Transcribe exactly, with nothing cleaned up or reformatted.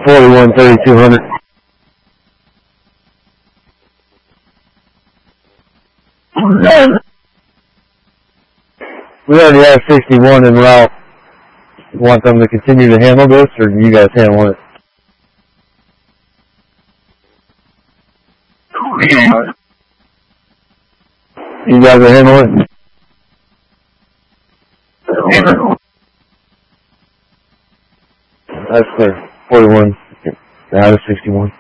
forty-one, thirty-two hundred. We already have sixty-one en route. Want them to continue to handle this, or do you guys handle it? You guys are handling it? That's clear. forty-one out of sixty-one.